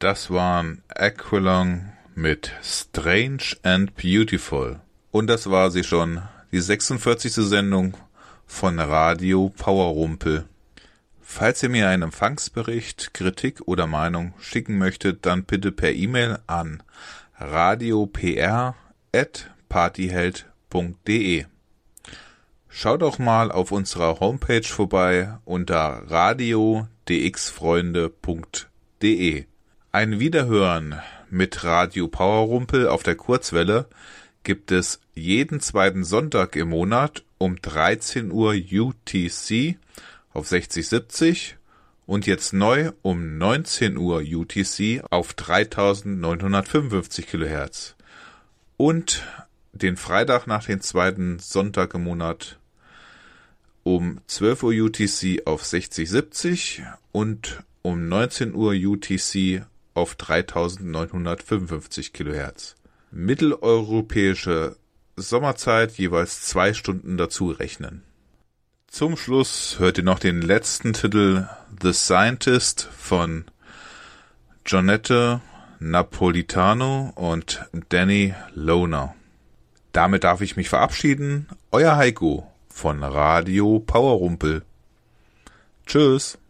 Das waren Aqualung mit Strange and Beautiful. Und das war sie schon, die 46. Sendung von Radio Powerrumpel. Falls ihr mir einen Empfangsbericht, Kritik oder Meinung schicken möchtet, dann bitte per E-Mail an radiopr@partyheld.de. Schaut auch mal auf unserer Homepage vorbei unter radio-dxfreunde.de. Ein Wiederhören mit Radio Powerrumpel auf der Kurzwelle gibt es jeden zweiten Sonntag im Monat um 13 Uhr UTC auf 6070 und jetzt neu um 19 Uhr UTC auf 3955 kHz. Und den Freitag nach dem zweiten Sonntag im Monat um 12 Uhr UTC auf 6070 und um 19 Uhr UTC auf 3955 kHz. Mitteleuropäische Sommerzeit jeweils 2 Stunden dazu rechnen. Zum Schluss hört ihr noch den letzten Titel The Scientist von Jonette Napolitano und Danny Lohner. Damit darf ich mich verabschieden. Euer Heiko von Radio Powerrumpel. Tschüss.